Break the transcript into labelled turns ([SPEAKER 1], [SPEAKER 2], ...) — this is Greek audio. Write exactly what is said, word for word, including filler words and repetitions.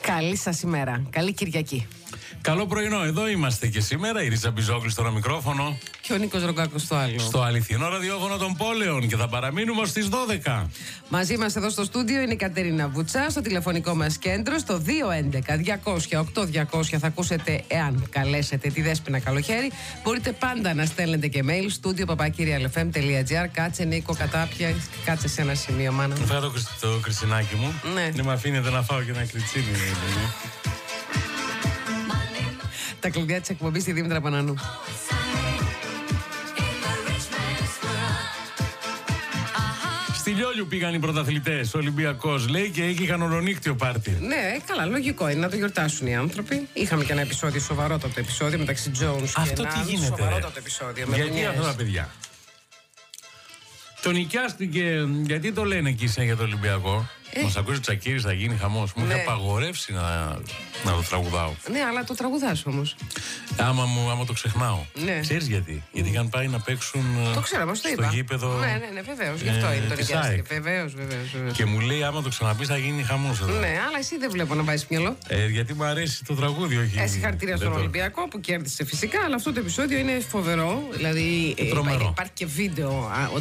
[SPEAKER 1] Καλή σας ημέρα. Καλή Κυριακή.
[SPEAKER 2] Καλό πρωινό, εδώ είμαστε και σήμερα. Η Ρίτσα Μπιζόγλου στο ένα μικρόφωνο.
[SPEAKER 1] Και ο Νίκος Ρογκάκος στο άλλο.
[SPEAKER 2] Στο αληθινό ραδιόφωνο των πόλεων. Και θα παραμείνουμε ως τις δώδεκα.
[SPEAKER 1] Μαζί μας εδώ στο στούντιο είναι η Κατερίνα Βουτσά. Στο τηλεφωνικό μας κέντρο, στο δύο έντεκα διακόσια οκτώ διακόσια θα ακούσετε, εάν καλέσετε, τη Δέσποινα Καλοχέρη. Μπορείτε πάντα να στέλνετε και mail στούντιο παπάκυριαλεφ εμ τελεία τζι άρ. Κάτσε Νίκο, κατάπια, κάτσε σε ένα σημείο, μάνα.
[SPEAKER 2] Φέρα το, το κριτσινάκι μου.
[SPEAKER 1] Ναι.
[SPEAKER 2] Δεν με αφήνετε να φάω και ένα κριτσίνι.
[SPEAKER 1] Τα κλειδιά της εκπομπής στη Δήμητρα Πανανού.
[SPEAKER 2] Στη Λιόλιου πήγαν οι πρωταθλητές. Ο Ολυμπιακός λέει και εκεί είχαν ολονύκτιο πάρτι.
[SPEAKER 1] Ναι, καλά, λογικό είναι να το γιορτάσουν οι άνθρωποι. Είχαμε και ένα επεισόδιο, σοβαρότατο επεισόδιο μεταξύ Jones και
[SPEAKER 2] Αυτό τι γίνεται,
[SPEAKER 1] σοβαρότατο
[SPEAKER 2] ρε?
[SPEAKER 1] επεισόδιο. Με
[SPEAKER 2] Γιατί
[SPEAKER 1] μπουνιές.
[SPEAKER 2] αυτά τα παιδιά. Το νοικιάστηκε, γιατί το λένε εκεί σαν για το Ολυμπιακό.
[SPEAKER 1] Ε.
[SPEAKER 2] Μας ακούσει ο Τσακίρης, θα γίνει χαμός. Μου
[SPEAKER 1] Ναι.
[SPEAKER 2] είχε απαγορεύσει να, να το τραγουδάω.
[SPEAKER 1] Ναι, αλλά το τραγουδάς όμως.
[SPEAKER 2] Άμα, μου, άμα το ξεχνάω.
[SPEAKER 1] Ναι.
[SPEAKER 2] Ξέρεις γιατί? Γιατί είχαν πάει να παίξουν
[SPEAKER 1] Το ξέρω, μας το
[SPEAKER 2] στο
[SPEAKER 1] είπα.
[SPEAKER 2] γήπεδο.
[SPEAKER 1] Ναι, ναι, ναι, βεβαίως. Γι' αυτό
[SPEAKER 2] ε,
[SPEAKER 1] είναι το
[SPEAKER 2] της
[SPEAKER 1] νοικιάστηκε.
[SPEAKER 2] ΑΕΚ.
[SPEAKER 1] Βεβαίως, βεβαίως, βεβαίως.
[SPEAKER 2] Και μου λέει, άμα το ξαναπείς θα γίνει χαμός εδώ.
[SPEAKER 1] Ναι, αλλά εσύ δεν βλέπω να βάζεις μυαλό.
[SPEAKER 2] Ε, γιατί μου αρέσει το τραγούδι, όχι.
[SPEAKER 1] Ε, συγχαρητήρια στον
[SPEAKER 2] δεν το-
[SPEAKER 1] Ολυμπιακό που κέρδισε φυσικά, αλλά αυτό το επεισόδιο είναι φοβερό. Δηλαδή, ε,
[SPEAKER 2] τρομερό.
[SPEAKER 1] υπάρχει και βίντεο. Α,